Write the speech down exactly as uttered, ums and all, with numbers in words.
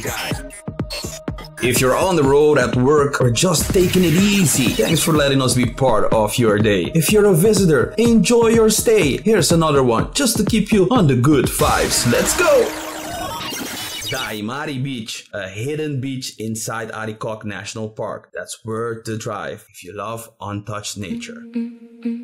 If you're on the road, at work, or just taking it easy, thanks for letting us be part of your day. If you're a visitor, enjoy your stay. Here's another one, just to keep you on the good vibes. Let's go! Daimari Beach, a hidden beach inside Arikok National Park. That's worth the drive if you love untouched nature.